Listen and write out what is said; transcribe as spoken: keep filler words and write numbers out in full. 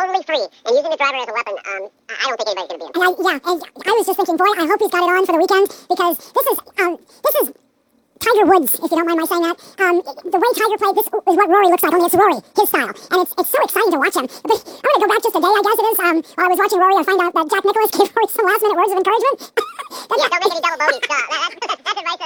totally free and using the driver as a weapon, um, I I don't think anybody's going to be in. And I, yeah, and I was just thinking, boy, I hope he's got it on for the weekend, because this is, um, this is Tiger Woods, if you don't mind my saying that. Um, the way Tiger played, this is what Rory looks like, only it's Rory, his style. And it's it's so exciting to watch him. But I'm going to go back just a day, I guess it is. Um, while I was watching Rory, I find out that Jack Nicklaus gave Rory some last-minute words of encouragement. Yeah, don't make any double bogeys. Uh, that, that's, that's advice